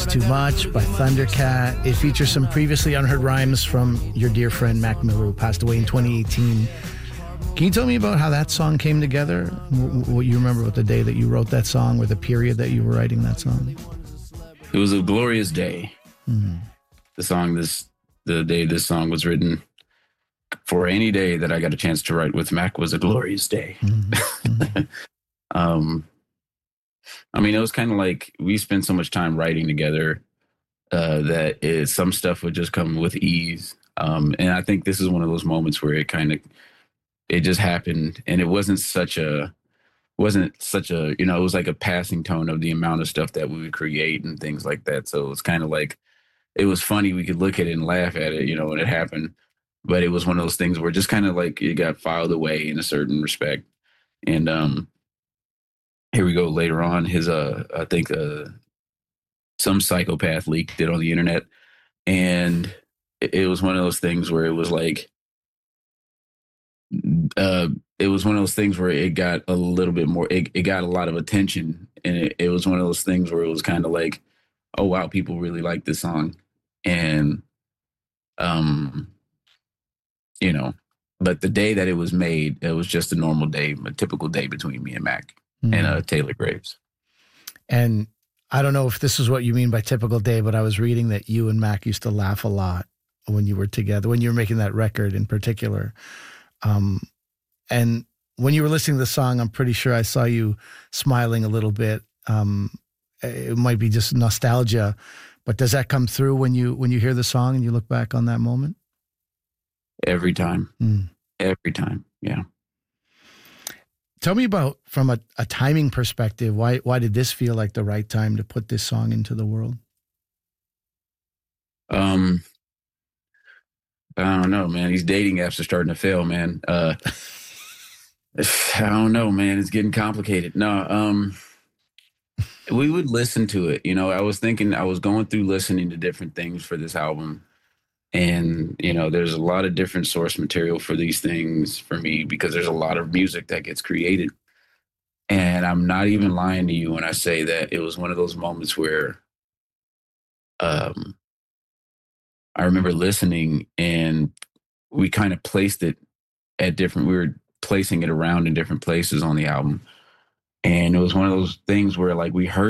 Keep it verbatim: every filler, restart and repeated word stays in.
Is Too Much by Thundercat. It features some previously unheard rhymes from your dear friend Mac Miller, who passed away in twenty eighteen. Can you tell me about how that song came together? What you remember about the day that you wrote that song or the period that you were writing that song? It was a glorious day. Mm-hmm. The song, this the day this song was written, for any day that I got a chance to write with Mac was a glorious day. Mm-hmm. um, I mean, it was kind of like we spent so much time writing together uh, that it, some stuff would just come with ease. Um, and I think this is one of those moments where it kind of, it just happened. And it wasn't such a, wasn't such a, you know, it was like a passing tone of the amount of stuff that we would create and things like that. So it was kind of like, it was funny. We could look at it and laugh at it, you know, when it happened. But it was one of those things where just kind of like it got filed away in a certain respect. And, um, here we go later on. His, uh, I think, uh, some psychopath leaked it on the internet, and it, it was one of those things where it was like, uh, it was one of those things where it got a little bit more, it, it got a lot of attention, and it, it was one of those things where it was kind of like, oh wow, people really like this song, and, um, you know, but the day that it was made, it was just a normal day, a typical day between me and Mac. And uh, Taylor Graves. And I don't know if this is what you mean by typical day, but I was reading that you and Mac used to laugh a lot when you were together, when you were making that record in particular. Um, and when you were listening to the song, I'm pretty sure I saw you smiling a little bit. Um, it might be just nostalgia, but does that come through when you when you hear the song and you look back on that moment? Every time. Mm. Every time, yeah. Tell me about, from a, a timing perspective, why why did this feel like the right time to put this song into the world? Um, I don't know, man. These dating apps are starting to fail, man. Uh, I don't know, man. It's getting complicated. No, um, we would listen to it. You know, I was thinking, I was going through listening to different things for this album. And, you know, there's a lot of different source material for these things for me because there's a lot of music that gets created. And I'm not even lying to you when I say that it was one of those moments where um, I remember listening and we kind of placed it at different, we were placing it around in different places on the album. And it was one of those things where like we heard